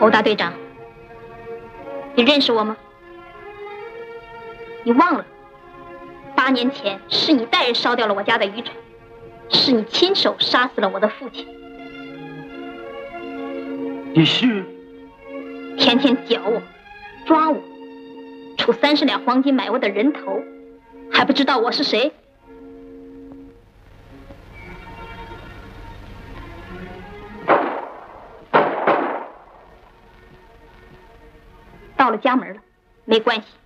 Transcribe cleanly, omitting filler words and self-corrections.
侯大队长，你认识我吗？你忘了，8年前是你带人烧掉了我家的渔船，是你亲手杀死了我的父亲。 你是？ 天天搅我，抓我，出30两黄金买我的人头，还不知道我是谁？到了家门了，没关系。